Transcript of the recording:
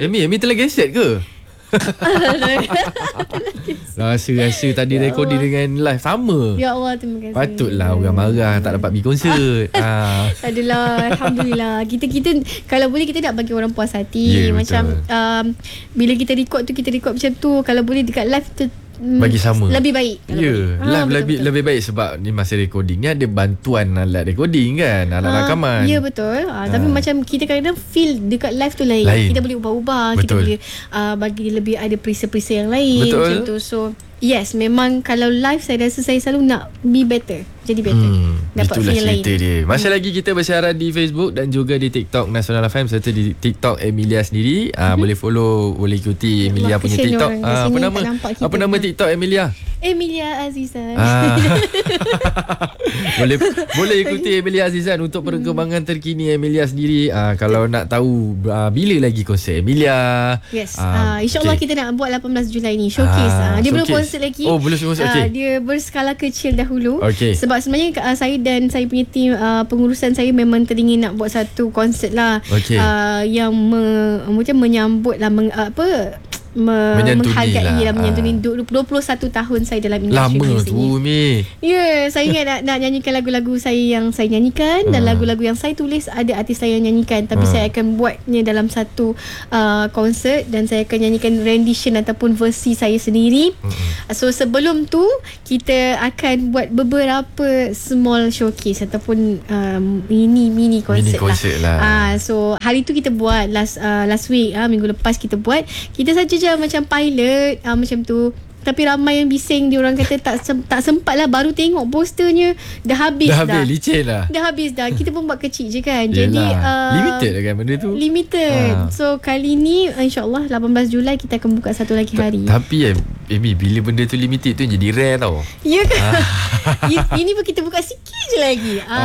Amy telah geset ke? Rasa tadi recording dengan live sama. Ya Allah, terima kasih. Patutlah orang marah tak dapat pergi konsert. Adalah, Alhamdulillah. Kita kalau boleh kita nak bagi orang puas hati. Macam bila kita record macam tu. Kalau boleh dekat live tu bagi sama lebih baik. Live lebih baik sebab ni masa recording ni ada bantuan alat recording kan, alat rakaman. Ya betul. Tapi macam kita kadang-kadang feel dekat live tu lain. Kita boleh ubah-ubah, kita boleh bagi lebih ada perisa-perisa yang lain. Betul. Macam tu. So yes, memang kalau live saya rasa saya selalu nak be better. Jadi better. Dapat itulah feel lain. Cerita dia. Masih lagi kita bersiaran di Facebook dan juga di TikTok Nasional FM serta di TikTok Emilia sendiri. Boleh follow, boleh ikuti Emilia punya TikTok. Apa nama TikTok Emilia? Emilia Azizan. Boleh ikuti Emilia Azizan untuk perkembangan terkini Emilia sendiri. Kalau nak tahu bila lagi konsert Emilia. Yes. InsyaAllah kita nak buat 18 Julai ni showcase. Dia belum konsert lagi. Oh, belum konsert. Dia berskala kecil dahulu. Sebab sebenarnya saya dan saya punya tim pengurusan saya memang teringin nak buat satu konsert lah. Yang macam menyambut lah menghargai lah menyantuni 21 tahun saya dalam industri muzik. Lama tu Mi. Ya, saya ingat nak nyanyikan lagu-lagu saya yang saya nyanyikan dan lagu-lagu yang saya tulis ada artis saya yang nyanyikan, tapi saya akan buatnya dalam satu konsert dan saya akan nyanyikan rendition ataupun versi saya sendiri. So sebelum tu kita akan buat beberapa small showcase ataupun mini konsert lah. So hari tu kita buat last week, minggu lepas kita buat. Kita saja macam pilot macam tu, tapi ramai yang bising. Diorang kata tak sempat lah, baru tengok posternya dah habis licin lah. Dah habis dah. Kita pun buat kecil je kan. Yelah. Jadi limited lah kan benda tu. Limited. So kali ni InsyaAllah 18 Julai kita akan buka satu lagi hari. Tapi Amy, bila benda tu limited tu jadi rare tau. Ya kan? Ini pun kita buka sikit je lagi.